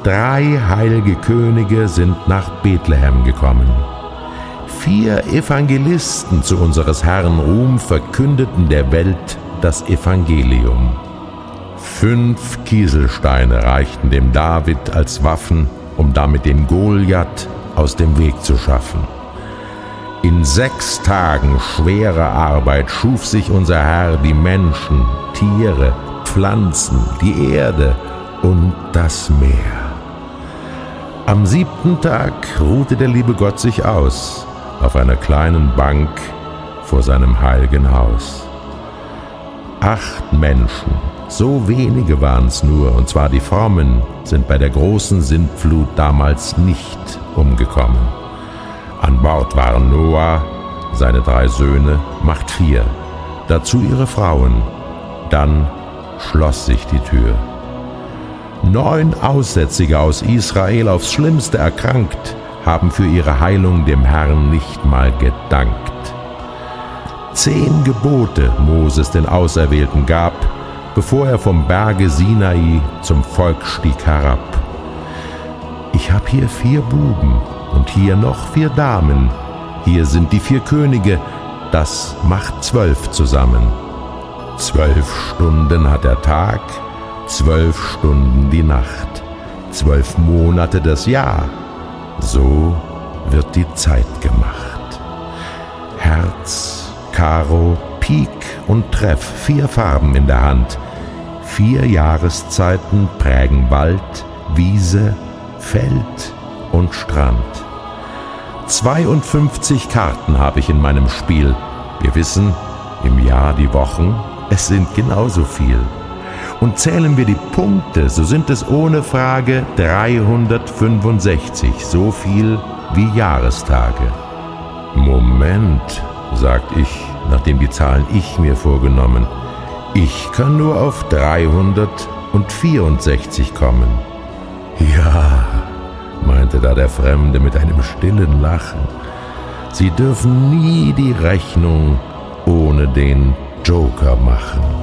3 heilige Könige sind nach Bethlehem gekommen. 4 Evangelisten zu unseres Herrn Ruhm verkündeten der Welt das Evangelium. 5 Kieselsteine reichten dem David als Waffen, um damit den Goliath aus dem Weg zu schaffen. In 6 Tagen schwerer Arbeit schuf sich unser Herr die Menschen, Tiere, Pflanzen, die Erde und das Meer. Am 7. Tag ruhte der liebe Gott sich aus auf einer kleinen Bank vor seinem heiligen Haus. 8 Menschen, so wenige waren's nur, und zwar die Frommen, sind bei der großen Sintflut damals nicht umgekommen. An Bord waren Noah, seine 3 Söhne, macht 4, dazu ihre Frauen. Dann schloss sich die Tür. 9 Aussätzige aus Israel, aufs Schlimmste erkrankt, haben für ihre Heilung dem Herrn nicht mal gedankt. 10 Gebote Moses den Auserwählten gab, bevor er vom Berge Sinai zum Volk stieg herab. Ich hab hier 4 Buben und hier noch 4 Damen. Hier sind die 4 Könige, das macht 12 zusammen. 12 Stunden hat der Tag, 12 Stunden die Nacht, 12 Monate das Jahr. So wird die Zeit gemacht. Herz, Karo, Pik und Treff, 4 Farben in der Hand. 4 Jahreszeiten prägen Wald, Wiese, Feld und Strand. 52 Karten habe ich in meinem Spiel. Wir wissen, im Jahr die Wochen, es sind genauso viel. Und zählen wir die Punkte, so sind es ohne Frage 365, so viel wie Jahrestage. Moment, sagt ich, nachdem die Zahlen ich mir vorgenommen, ich kann nur auf 364 kommen. Ja, meinte da der Fremde mit einem stillen Lachen, Sie dürfen nie die Rechnung ohne den Joker machen.